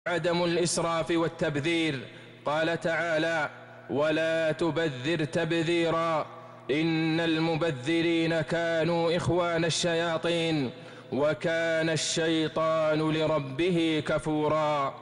عدم الإسراف والتبذير. قال تعالى: ولا تبذر تبذيرا إن المبذرين كانوا إخوان الشياطين وكان الشيطان لربه كفورا.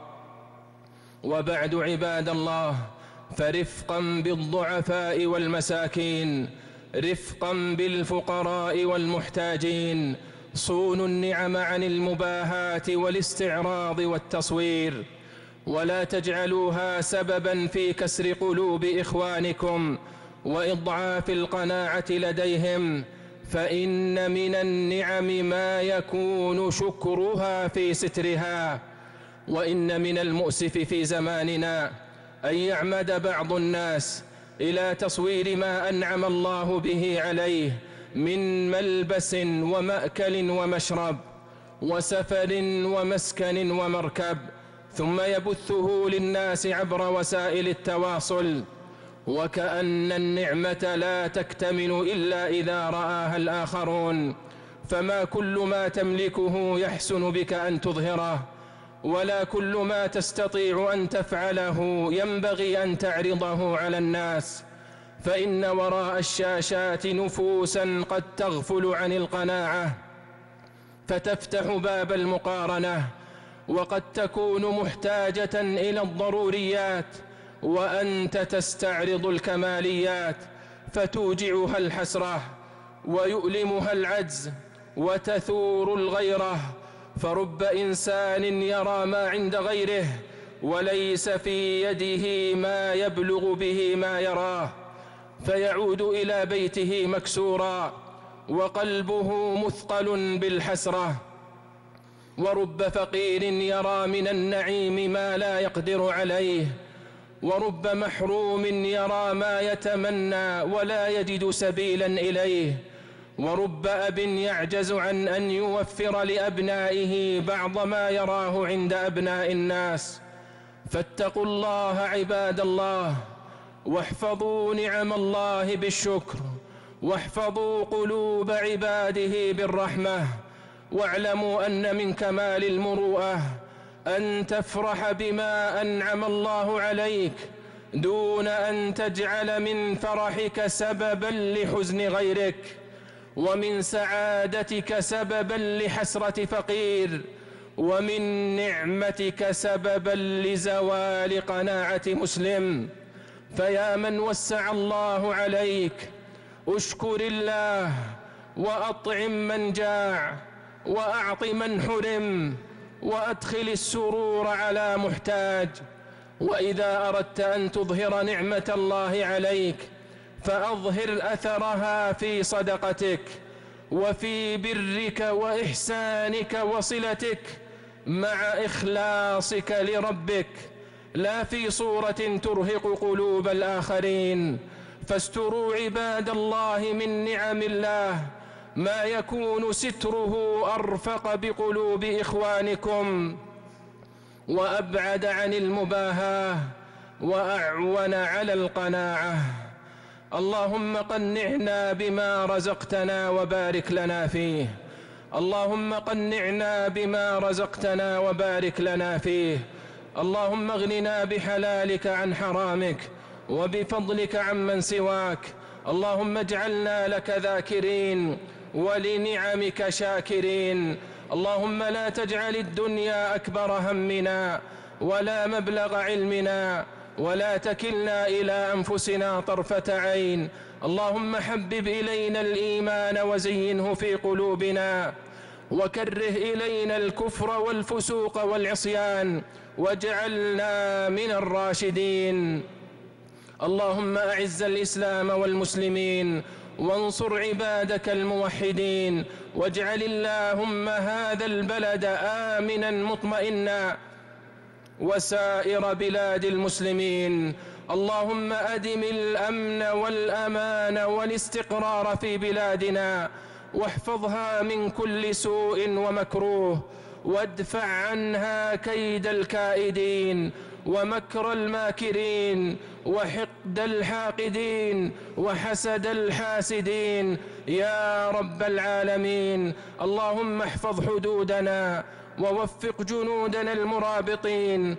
وبعد عباد الله، فرفقا بالضعفاء والمساكين، رفقا بالفقراء والمحتاجين، صونوا النعم عن المباهات والاستعراض والتصوير، ولا تجعلوها سببا في كسر قلوب إخوانكم وإضعاف القناعة لديهم، فإن من النعم ما يكون شكرها في سترها. وإن من المؤسف في زماننا أن يعمد بعض الناس إلى تصوير ما أنعم الله به عليه من ملبس ومأكل ومشرب وسفر ومسكن ومركب، ثم يبثه للناس عبر وسائل التواصل، وكأن النعمة لا تكتمل إلا إذا رآها الآخرون. فما كل ما تملكه يحسن بك أن تظهره، ولا كل ما تستطيع أن تفعله ينبغي أن تعرضه على الناس، فإن وراء الشاشات نفوسا قد تغفل عن القناعة فتفتح باب المقارنة، وقد تكون محتاجة إلى الضروريات وأنت تستعرض الكماليات، فتوجعها الحسرة ويؤلمها العجز وتثور الغيرة. فرب إنسان يرى ما عند غيره وليس في يده ما يبلغ به ما يراه، فيعود إلى بيته مكسورا وقلبه مثقل بالحسرة. ورب فقير يرى من النعيم ما لا يقدر عليه، ورب محروم يرى ما يتمنى ولا يجد سبيلا إليه، ورب أب يعجز عن أن يوفر لأبنائه بعض ما يراه عند أبناء الناس. فاتقوا الله عباد الله، واحفظوا نعم الله بالشكر، واحفظوا قلوب عباده بالرحمة، واعلموا أن من كمال المروءة أن تفرح بما أنعم الله عليك دون أن تجعل من فرحك سببا لحزن غيرك، ومن سعادتك سببا لحسرة فقير، ومن نعمتك سببا لزوال قناعة مسلم. فيا من وسع الله عليك، اشكر الله وأطعم من جاع، وأعط من حرم، وأدخل السرور على محتاج. وإذا أردت أن تظهر نعمة الله عليك فأظهر أثرها في صدقتك وفي برك وإحسانك وصلتك مع إخلاصك لربك، لا في صورة ترهق قلوب الآخرين. فاستروا عباد الله من نعم الله ما يكون ستره أرفق بقلوب إخوانكم وأبعد عن المباهاة وأعون على القناعة. اللهم قنعنا بما رزقتنا وبارك لنا فيه، اللهم قنعنا بما رزقتنا وبارك لنا فيه. اللهم اغننا بحلالك عن حرامك وبفضلك عمن سواك. اللهم اجعلنا لك ذاكرين ولنعمك شاكرين. اللهم لا تجعل الدنيا أكبر همنا ولا مبلغ علمنا، ولا تكلنا إلى أنفسنا طرفة عين. اللهم حبب إلينا الإيمان وزينه في قلوبنا، وكره إلينا الكفر والفسوق والعصيان، واجعلنا من الراشدين. اللهم أعز الإسلام والمسلمين، وانصر عبادك الموحدين، واجعل اللهم هذا البلد آمنا مطمئنا وسائر بلاد المسلمين. اللهم أدم الأمن والأمان والاستقرار في بلادنا، واحفظها من كل سوء ومكروه، وادفع عنها كيد الكائدين ومكر الماكرين وحقد الحاقدين وحسد الحاسدين يا رب العالمين. اللهم احفظ حدودنا ووفق جنودنا المرابطين